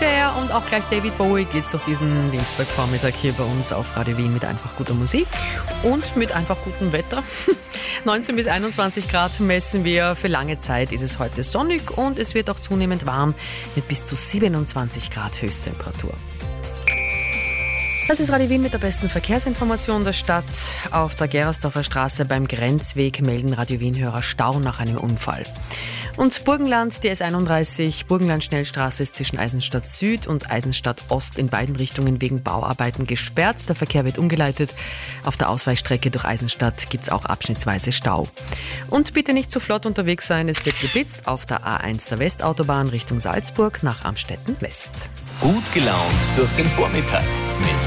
Cher und auch gleich David Bowie geht's durch diesen Dienstagvormittag hier bei uns auf Radio Wien mit einfach guter Musik und mit einfach gutem Wetter. 19 bis 21 Grad messen wir. Für lange Zeit ist es heute sonnig und es wird auch zunehmend warm mit bis zu 27 Grad Höchsttemperatur. Das ist Radio Wien mit der besten Verkehrsinformation der Stadt. Auf der Gerasdorfer Straße beim Grenzweg melden Radio Wien-Hörer Stau nach einem Unfall. Und Burgenland, die S31, Burgenland-Schnellstraße ist zwischen Eisenstadt Süd und Eisenstadt Ost in beiden Richtungen wegen Bauarbeiten gesperrt. Der Verkehr wird umgeleitet. Auf der Ausweichstrecke durch Eisenstadt gibt es auch abschnittsweise Stau. Und bitte nicht zu flott unterwegs sein, es wird geblitzt auf der A1 der Westautobahn Richtung Salzburg nach Amstetten West. Gut gelaunt durch den Vormittag mit